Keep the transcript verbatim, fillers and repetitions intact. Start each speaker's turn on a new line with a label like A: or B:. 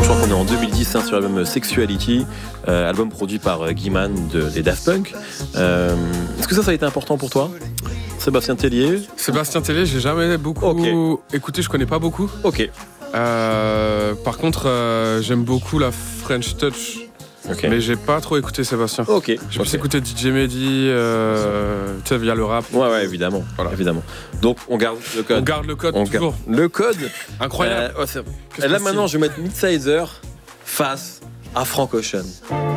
A: Je crois qu'on est en deux mille dix hein, sur l'album Sexuality, euh, album produit par euh, Guy-Man de, des Daft Punk. Euh, est-ce que ça, ça a été important pour toi ? Sébastien Tellier ?
B: Sébastien Tellier, j'ai jamais beaucoup
A: okay.
B: écouté, je connais pas beaucoup.
A: Ok.
B: Euh, par contre, euh, j'aime beaucoup la French Touch. Okay. Mais j'ai pas trop écouté Sébastien.
A: Ok.
B: J'ai
A: okay.
B: plus écouté D J Mehdi, euh, tu sais, via le rap.
A: Ouais, ouais, évidemment. Voilà. évidemment. Donc, on garde le code.
B: On garde le code
A: on
B: toujours.
A: Garde le code.
B: Incroyable.
A: Euh, ouais, et là, maintenant, je vais mettre Midsizer face à Frank Ocean.